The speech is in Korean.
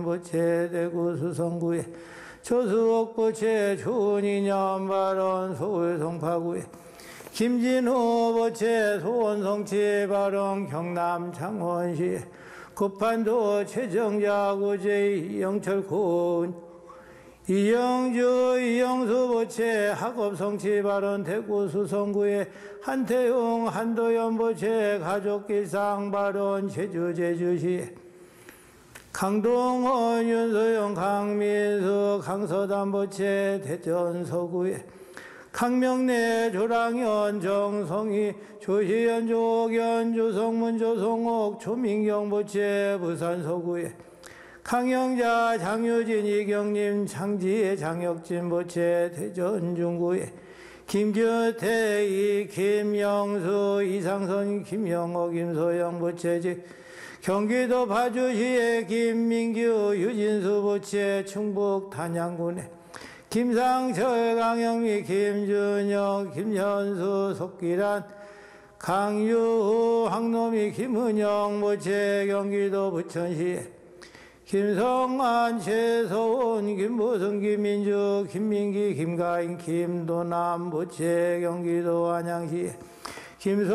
부채 대구 수성구에 조수옥 부채 준이년 발언 서울 송파구에 김진호 부채 소원 성취 발언 경남 창원시 구판도 최정자 구제 이영철군 이영주 이영수 부채 학업 성취 발언 대구 수성구에 한태용 한도연 부채 가족길상 발언 제주시 강동원 윤소영 강민수 강서단 부채 대전 서구에 강명래 조랑현 정성희 조희연 조옥연 조성문 조성옥 조민경 부채 부산 서구에 강영자 장유진 이경림 창지혜 장혁진 부채 대전 중구에 김규태 이 김영수 이상선 김영호 김소영 부채직 경기도 파주시의 김민규 유진수 부채 충북 단양군에 김상철 강영미 김준영 김현수 속기란 강유후 황노미 김은영 부채 경기도 부천시에 김성환 최서훈 김보승 김민주 김민기 김가인 김도남 부채 경기도 안양시에